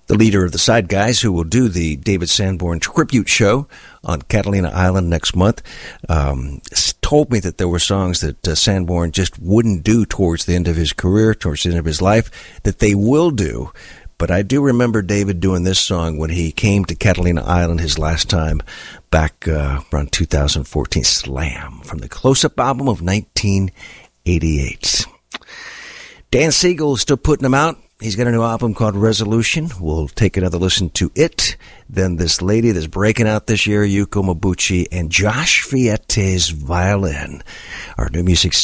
the leader of the Side Guys, who will do the David Sanborn tribute show on Catalina Island next month, told me that there were songs that Sanborn just wouldn't do towards the end of his career, towards the end of his life, that they will do. But I do remember David doing this song when he came to Catalina Island his last time back around 2014. Slam, from the Close-Up album of 1988. Dan Siegel is still putting them out. He's got a new album called Resolution. We'll take another listen to it. Then this lady that's breaking out this year, Yuko Mabuchi, and Josh Fiette's violin. Our new music